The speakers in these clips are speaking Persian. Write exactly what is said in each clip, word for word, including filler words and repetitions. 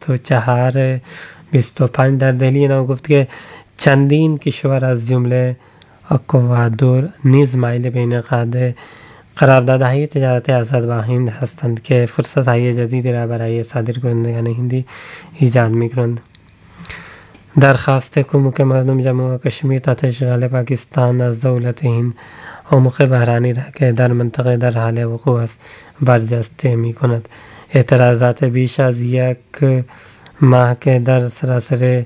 بیست و چهار بیست و پنج در دهلی نو گفت که چندین کشور از جمله اکوادور نیز مایل به انعقاد قراردادهای تجارت آزاد با هند هستند که فرصت‌های جدیدی را برای صادرکنندگان هندی ایجاد می‌کنند. درخواست کمک مردم جموں و کشمیر تحت اشغال پاکستان از دولت هند امور بحرانی را که در منطقه در حال وقوع است برجسته می‌کند. اعتراضات بیش از یک ماه که در سراسر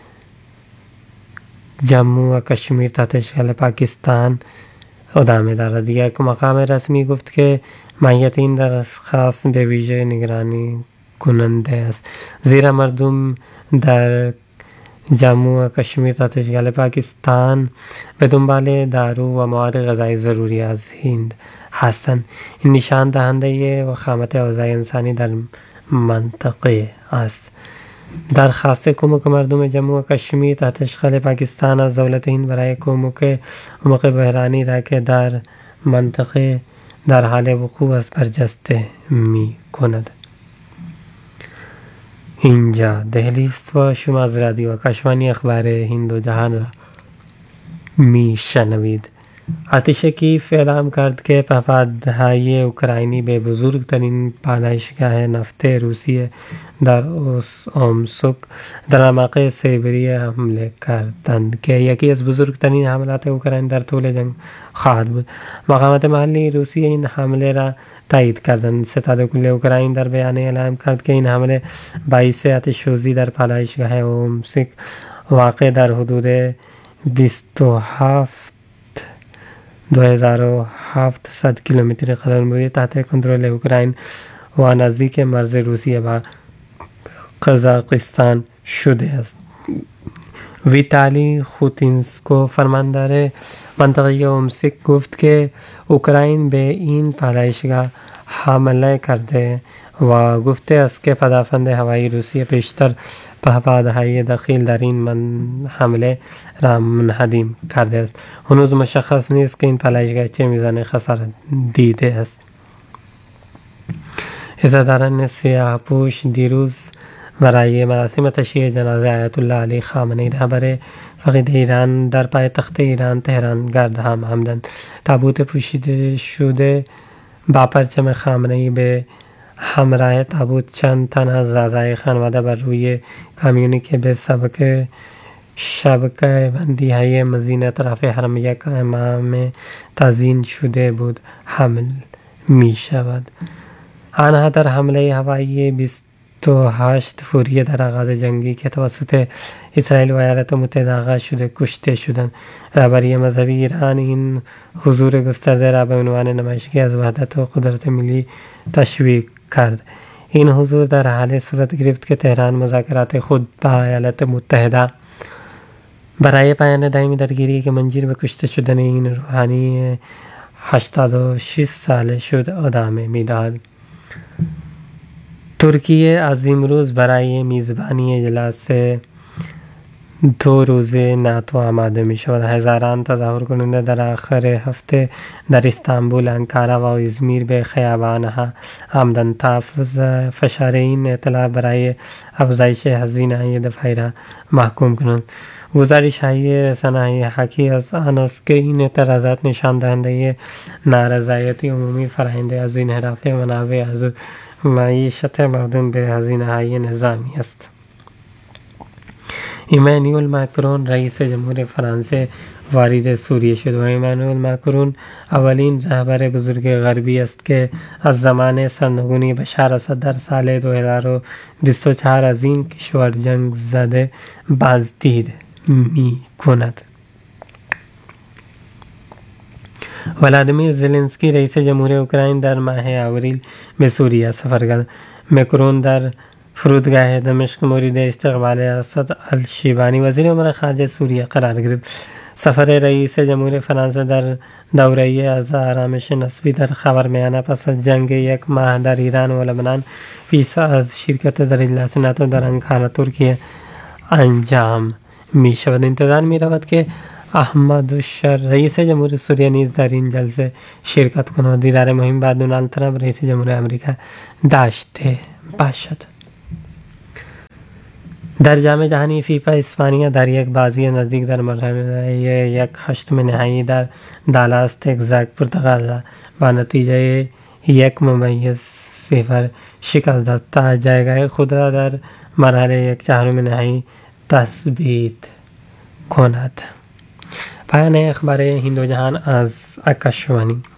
جموں و کشمیر تحت اشغال پاکستان ادامه دارد. یک مقام رسمی گفت که ماهیت این درخواست به ویژه نگرانی کننده است، زیرا مردم در جموں و کشمیر تحت اشغال پاکستان به دنبال دارو و مواد غذایی ضروری از هند هستند. این نشان دهنده وخامت اوضاع انسانی در منطقه است. درخواست کمک مردم جموں و کشمیر تحت اشغال پاکستان از دولت هند برای کمک موقع بحرانی را که در منطقه در حال وقوع است برجسته می کند. اینجا دهلی است و شما از رادیو آکاشوانی اخبار هند و جهان را می شنوید. آتش کیف اعلام کرد که پهپادهای اوکراینی به بزرگترین پالایشگاه نفت روسیه در اومسک در مواقع سیبری حمله کردند که یکی از بزرگترین حملات اوکراین در طول جنگ خواهد بود. مقامات محلی روسیه این حمله را تایید کردند. ستاد کل اوکراین در بیانیه اعلام کرد که این حمله باعث آتش‌سوزی در پالایشگاه اومسک واقع در حدود بیست و هفت دو هزار و هفتصد کیلومتر قلمروی تحت کنترل اوکراین و نزدیک مرز روسیه و قزاقستان شده است. ویتالی خوتینسکو فرماندار منطقه اومسک گفت که اوکراین به این پالایشگاه حمله کرده و گفته است که پدافند هوایی روسیه پیشتر پهپادهای داخل در این من حمله را منهدم کرده است. هنوز مشخص نیست که این پالایشگاه چه میزان خسارت دیده است. عزاداران سیاه‌پوش دیروز برای مراسم تشییع جنازه آیت الله علی خامنه‌ای رهبر فقید ایران در پایتخت ایران تهران گرد هم آمدند. تابوت پوشیده شده با پرچم خامنه‌ای به همراه تابوت چند تن از اعضای خانواده بر روی کامیونی که به سبک شبکه بندی های مزین اطراف حرم یک امام تزیین شده بود حمل می شود. آنها در حمله هوایی بیست و هشت فوریه در آغاز جنگی که توسط اسرائیل و ایالات متحده آغاز شده کشته شدند. رهبری مذهبی ایران این حضور گسترده را به عنوان نمایشگری از وحدت و قدرت ملی تشویق کرد. این حضور در حال صورت گرفت که تهران مذاکرات خود با ایالات متحده برای پایان دائمی درگیری که منجر به کشته شدن این روحانی هشتاد و شش ساله شد ادامه می‌دهد. ترکیه از امروز برای میزبانی اجلاس دو روزه ناتو آماده می شود. هزاران تظاهر کننده در آخر هفته در استانبول، انکارا و ازمیر به خیابانها آمدند تا فشار این اطلاع برای افزایش هزینه دفاعی را محکوم کنند. گزارش های رسانه‌های حاکی از آن است که این اعتراضات نشان دهنده نارضایت عمومی فرآیند از انحراف منابع از معیشت مردم به هزینه‌های نظامی است. ایمانوئل ماکرون رئیس جمهور فرانسه وارد سوریه شد و ایمانوئل ماکرون اولین رهبر بزرگ غربی است که از زمان سرنگونی بشار اسد در سال دو هزار و بیست و چهار از این کشور جنگ زده بازدید می کند. ولادیمیر زلنسکی رئیس جمهور اوکراین در ماه آوریل به سوریه سفر کرد. ماکرون در فرودگاه دمشق مورد استقبال اسد الشیبانی وزیر امور خارجه سوریه قرار گرفت. سفر رئیس جمهور فرانسه در دوره‌ای از آرامش نسبی در خاورمیانه پس از جنگ یک ماه در ایران و لبنان پیش از شرکت در اجلاس ناتو در انکارا ترکیه انجام می شود. انتظار می رود که احمدالشر رئیس جمهور سوریه نیز در این جلسه شرکت کند و دیدار مهم با دونالد ترامپ رئیس جمهور آمریکا داشته باشد. در جام جهانی فیفا اسپانیا در یک بازی نزدیک در مرحله یک هشتم نهایی در دالاس تگزاس پرتغال را با نتیجه یک ممیز صفر شکست داد تا جایگاه خود را در مرحله یک چهارم نهایی تثبیت کند. پایان اخبار هند و جهان از آکاشوانی.